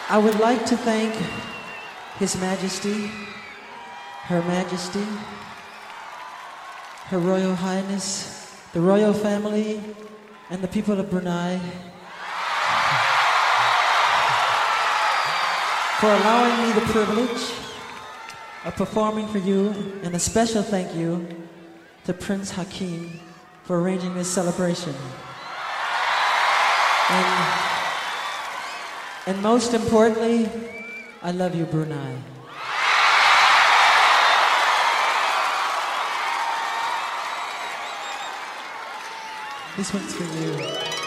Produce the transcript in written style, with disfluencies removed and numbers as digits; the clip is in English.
I would like to thank His Majesty, Her Majesty, Her Royal Highness, the royal family, and the people of Brunei for allowing me the privilege of performing for you, and a special thank you to Prince Hakeem for arranging this celebration. And most importantly, I love you, Brunei. This one's for you.